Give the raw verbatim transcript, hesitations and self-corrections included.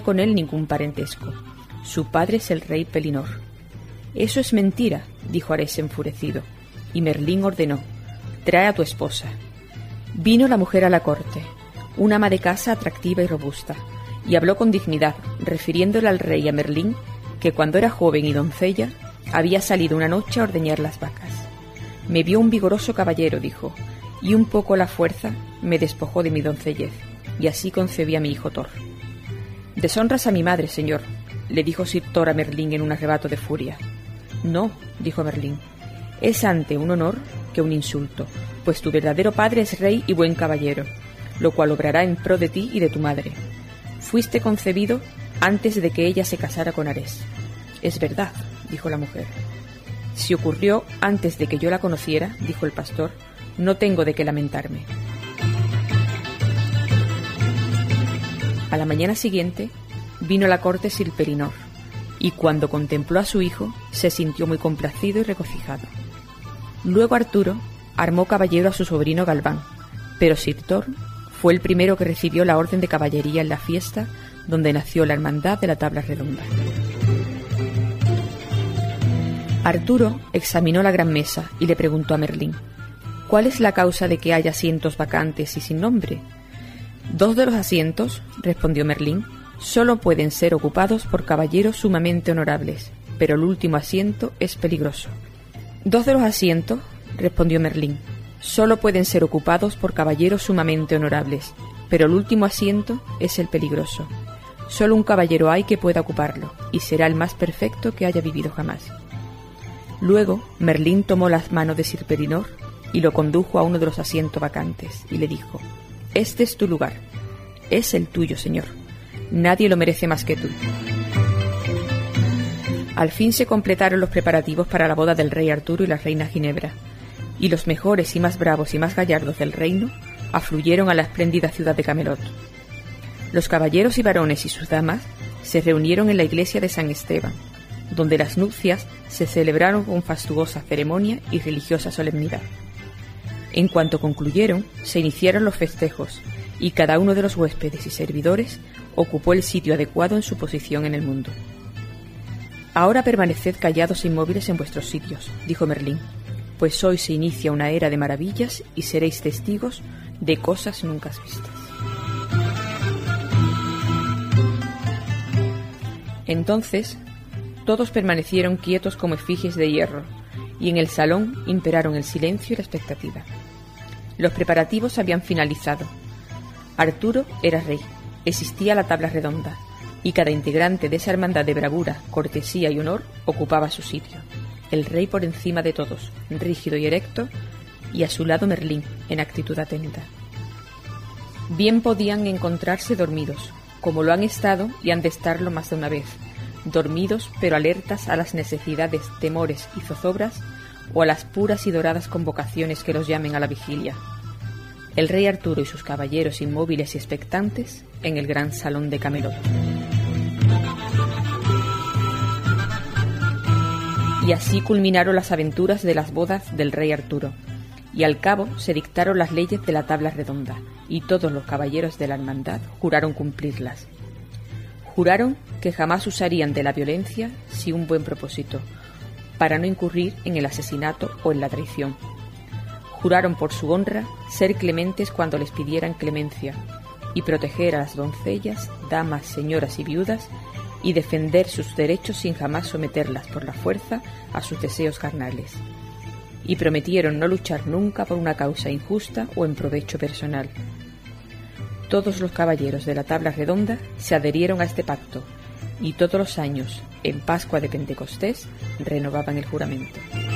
con él ningún parentesco. Su padre es el rey Pelinor. Eso es mentira, dijo Arés enfurecido, y Merlín ordenó: trae a tu esposa. Vino la mujer a la corte, una ama de casa atractiva y robusta, y habló con dignidad, refiriéndole al rey y a Merlín que cuando era joven y doncella había salido una noche a ordeñar las vacas. Me vio un vigoroso caballero, dijo, y un poco la fuerza me despojó de mi doncellez, y así concebí a mi hijo Thor. Deshonras a mi madre, señor, le dijo Sir Thor a Merlín en un arrebato de furia. No, dijo Merlín, es ante un honor que un insulto, pues tu verdadero padre es rey y buen caballero, lo cual obrará en pro de ti y de tu madre. Fuiste concebido antes de que ella se casara con Arés. Es verdad, dijo la mujer. Si ocurrió antes de que yo la conociera, dijo el pastor, no tengo de qué lamentarme. A la mañana siguiente vino a la corte Sir Pelinor, y cuando contempló a su hijo, se sintió muy complacido y regocijado. Luego Arturo armó caballero a su sobrino Galván, pero Sir Thor fue el primero que recibió la orden de caballería en la fiesta donde nació la hermandad de la tabla redonda. Arturo examinó la gran mesa y le preguntó a Merlín: ¿cuál es la causa de que haya asientos vacantes y sin nombre? Dos de los asientos, respondió Merlín, solo pueden ser ocupados por caballeros sumamente honorables, pero el último asiento es peligroso. Dos de los asientos, respondió Merlín, solo pueden ser ocupados por caballeros sumamente honorables, pero el último asiento es el peligroso. Solo un caballero hay que pueda ocuparlo, y será el más perfecto que haya vivido jamás. Luego Merlín tomó las manos de Sir Pelinor y lo condujo a uno de los asientos vacantes, y le dijo: este es tu lugar. Es el tuyo, señor. Nadie lo merece más que tú. Al fin se completaron los preparativos para la boda del rey Arturo y la reina Ginebra, y los mejores y más bravos y más gallardos del reino afluyeron a la espléndida ciudad de Camelot. Los caballeros y varones y sus damas se reunieron en la iglesia de San Esteban, donde las nupcias se celebraron con fastuosa ceremonia y religiosa solemnidad. En cuanto concluyeron, se iniciaron los festejos, y cada uno de los huéspedes y servidores ocupó el sitio adecuado en su posición en el mundo. Ahora permaneced callados e inmóviles en vuestros sitios, dijo Merlín, pues hoy se inicia una era de maravillas y seréis testigos de cosas nunca vistas. Entonces, todos permanecieron quietos como efigies de hierro, y en el salón imperaron el silencio y la expectativa. Los preparativos habían finalizado. Arturo era rey, existía la tabla redonda, y cada integrante de esa hermandad de bravura, cortesía y honor ocupaba su sitio. El rey por encima de todos, rígido y erecto, y a su lado Merlín, en actitud atenta. Bien podían encontrarse dormidos, como lo han estado y han de estarlo más de una vez, dormidos pero alertas a las necesidades, temores y zozobras, o a las puras y doradas convocaciones que los llamen a la vigilia. El rey Arturo y sus caballeros inmóviles y expectantes en el gran salón de Camelot. Y así culminaron las aventuras de las bodas del rey Arturo, y al cabo se dictaron las leyes de la tabla redonda, y todos los caballeros de la hermandad juraron cumplirlas. Juraron que jamás usarían de la violencia sin un buen propósito, para no incurrir en el asesinato o en la traición. Juraron por su honra ser clementes cuando les pidieran clemencia, y proteger a las doncellas, damas, señoras y viudas, y defender sus derechos sin jamás someterlas por la fuerza a sus deseos carnales. Y prometieron no luchar nunca por una causa injusta o en provecho personal. Todos los caballeros de la tabla redonda se adherieron a este pacto, y todos los años, en Pascua de Pentecostés, renovaban el juramento.